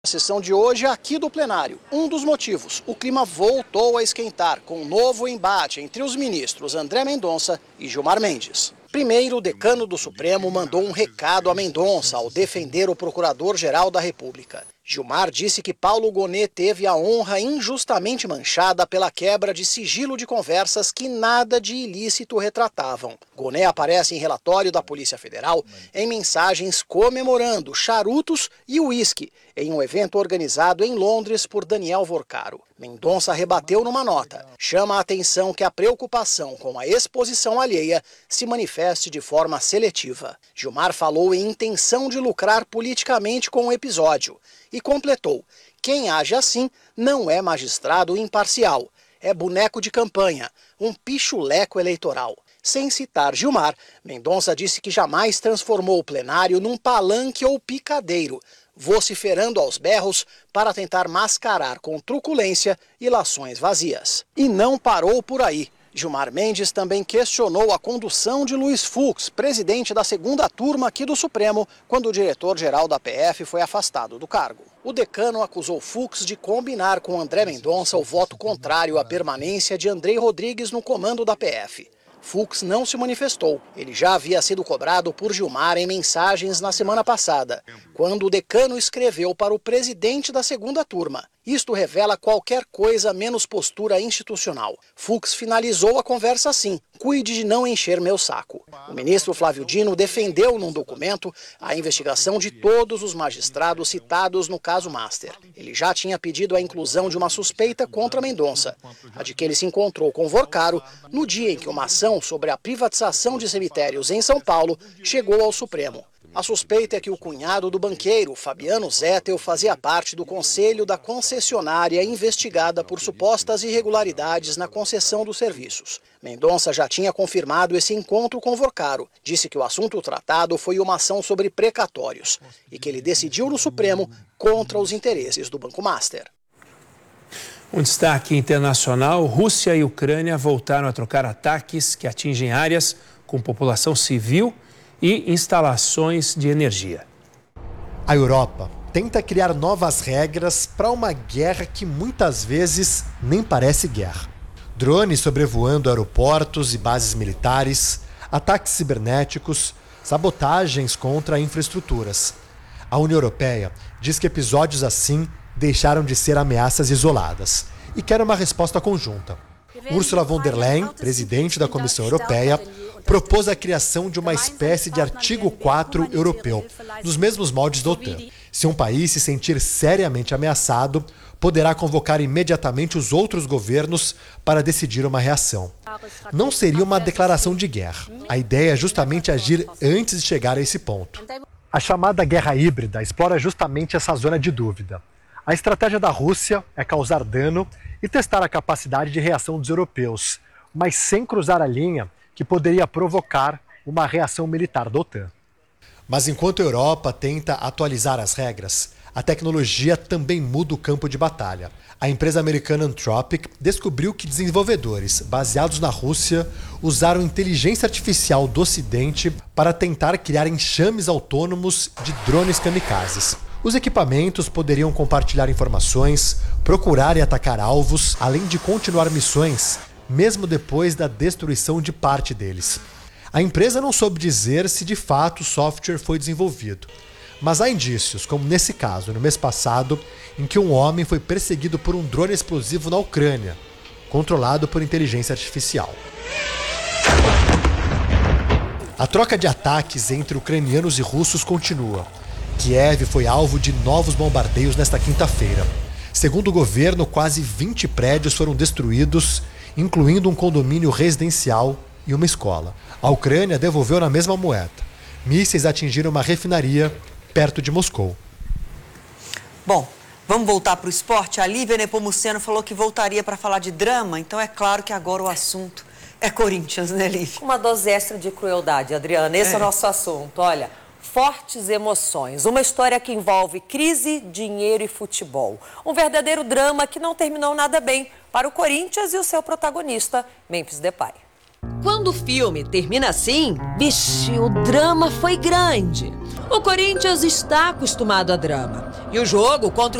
A sessão de hoje aqui do plenário. Um dos motivos, o clima voltou a esquentar com um novo embate entre os ministros André Mendonça e Gilmar Mendes. Primeiro, o decano do Supremo mandou um recado a Mendonça ao defender o Procurador-Geral da República. Gilmar disse que Paulo Gonet teve a honra injustamente manchada pela quebra de sigilo de conversas que nada de ilícito retratavam. Gonet aparece em relatório da Polícia Federal em mensagens comemorando charutos e uísque em um evento organizado em Londres por Daniel Vorcaro. Mendonça rebateu numa nota. Chama a atenção que a preocupação com a exposição alheia se manifeste de forma seletiva. Gilmar falou em intenção de lucrar politicamente com o episódio e completou: quem age assim não é magistrado imparcial, é boneco de campanha, um pichuleco eleitoral. Sem citar Gilmar, Mendonça disse que jamais transformou o plenário num palanque ou picadeiro, vociferando aos berros para tentar mascarar com truculência ilações vazias. E não parou por aí. Gilmar Mendes também questionou a condução de Luiz Fux, presidente da segunda turma aqui do Supremo, quando o diretor-geral da PF foi afastado do cargo. O decano acusou Fux de combinar com André Mendonça o voto contrário à permanência de Andrei Rodrigues no comando da PF. Fux não se manifestou. Ele já havia sido cobrado por Gilmar em mensagens na semana passada, quando o decano escreveu para o presidente da segunda turma: isto revela qualquer coisa menos postura institucional. Fux finalizou a conversa assim: cuide de não encher meu saco. O ministro Flávio Dino defendeu num documento a investigação de todos os magistrados citados no caso Master. Ele já tinha pedido a inclusão de uma suspeita contra Mendonça, a de que ele se encontrou com Vorcaro no dia em que uma ação sobre a privatização de cemitérios em São Paulo chegou ao Supremo. A suspeita é que o cunhado do banqueiro, Fabiano Zettel, fazia parte do conselho da concessionária investigada por supostas irregularidades na concessão dos serviços. Mendonça já tinha confirmado esse encontro com Vorcaro. Disse que o assunto tratado foi uma ação sobre precatórios e que ele decidiu no Supremo contra os interesses do Banco Master. Um destaque internacional: Rússia e Ucrânia voltaram a trocar ataques que atingem áreas com população civil e instalações de energia. A Europa tenta criar novas regras para uma guerra que muitas vezes nem parece guerra. Drones sobrevoando aeroportos e bases militares, ataques cibernéticos, sabotagens contra infraestruturas. A União Europeia diz que episódios assim deixaram de ser ameaças isoladas e quer uma resposta conjunta. Ursula von der Leyen, presidente da Comissão Europeia, propôs a criação de uma espécie de artigo 4 europeu, nos mesmos moldes da OTAN. Se um país se sentir seriamente ameaçado, poderá convocar imediatamente os outros governos para decidir uma reação. Não seria uma declaração de guerra. A ideia é justamente agir antes de chegar a esse ponto. A chamada guerra híbrida explora justamente essa zona de dúvida. A estratégia da Rússia é causar dano e testar a capacidade de reação dos europeus, mas sem cruzar a linha que poderia provocar uma reação militar da OTAN. Mas enquanto a Europa tenta atualizar as regras, a tecnologia também muda o campo de batalha. A empresa americana Anthropic descobriu que desenvolvedores baseados na Rússia usaram inteligência artificial do Ocidente para tentar criar enxames autônomos de drones kamikazes. Os equipamentos poderiam compartilhar informações, procurar e atacar alvos, além de continuar missões, mesmo depois da destruição de parte deles. A empresa não soube dizer se de fato o software foi desenvolvido, mas há indícios, como nesse caso, no mês passado, em que um homem foi perseguido por um drone explosivo na Ucrânia, controlado por inteligência artificial. A troca de ataques entre ucranianos e russos continua. Kiev foi alvo de novos bombardeios nesta quinta-feira. Segundo o governo, quase 20 prédios foram destruídos, incluindo um condomínio residencial e uma escola. A Ucrânia devolveu na mesma moeda. Mísseis atingiram uma refinaria perto de Moscou. Bom, vamos voltar para o esporte. A Lívia Nepomuceno falou que voltaria para falar de drama, então é claro que agora o assunto é Corinthians, né, Lívia? Uma dose extra de crueldade, Adriana. Esse é o nosso assunto. Olha, fortes emoções. Uma história que envolve crise, dinheiro e futebol. Um verdadeiro drama que não terminou nada bem para o Corinthians e o seu protagonista, Memphis Depay. Quando o filme termina assim, vixe, o drama foi grande. O Corinthians está acostumado a drama. E o jogo contra